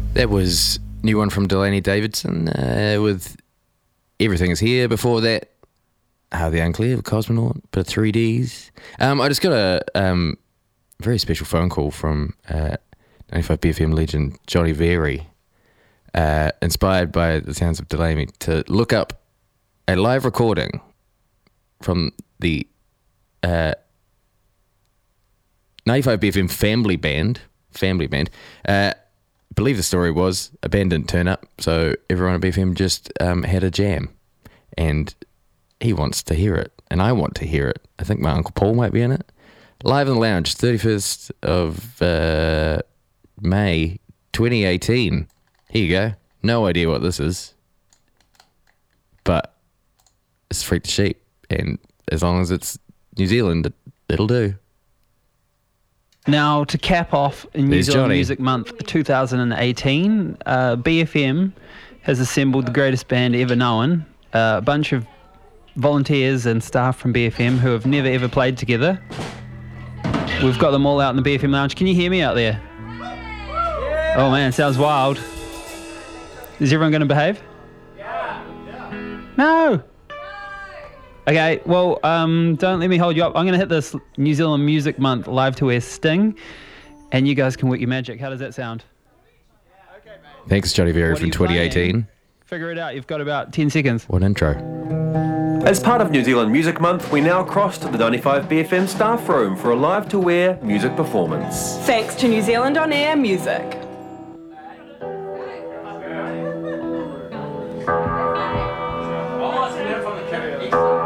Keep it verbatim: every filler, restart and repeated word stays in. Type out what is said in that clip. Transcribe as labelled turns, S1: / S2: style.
S1: That was new one from Delaney Davidson uh, with Everything Is Here. Before that, How the Unclear, Cosmonaut, bit of three Ds. Um, I just got a um, very special phone call from uh, ninety-five B F M legend Johnny Very, uh, inspired by the sounds of Delaney, to look up a live recording from the uh, ninety-five B F M family band. Family band. Uh, I believe the story was a band didn't turn up, so everyone at B F M just um, had a jam, and he wants to hear it, and I want to hear it. I think my Uncle Paul might be in it. Live in the Lounge, thirty-first of uh, May, twenty eighteen. Here you go. No idea what this is, but it's Freak the Sheep, and as long as it's New Zealand, it, it'll do.
S2: Now, to cap off in New
S1: There's
S2: Zealand
S1: Johnny.
S2: Music Month twenty eighteen, uh, B F M has assembled the greatest band ever known, uh, a bunch of volunteers and staff from B F M who have never ever played together. We've got them all out in the B F M Lounge. Can you hear me out there? Oh man, sounds wild. Is everyone going to behave? No! Okay, well, um, don't let me hold you up. I'm going to hit this New Zealand Music Month live to air sting, and you guys can work your magic. How does that sound?
S1: Thanks, Johnny Very
S2: What are
S1: from
S2: you
S1: twenty eighteen.
S2: playing? Figure it out. You've got about ten seconds.
S1: What intro?
S3: As part of New Zealand Music Month, we now cross to the ninety-five B F M staff room for a live-to-air music performance.
S4: Thanks to New Zealand On Air Music.